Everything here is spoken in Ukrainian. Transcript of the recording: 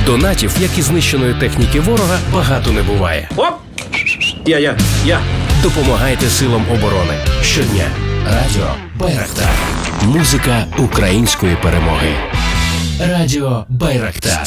Донатів, як і знищеної техніки ворога, багато не буває. Оп! Я. Допомагайте силам оборони. Щодня. Радіо Байрактар. Музика української перемоги. Радіо Байрактар.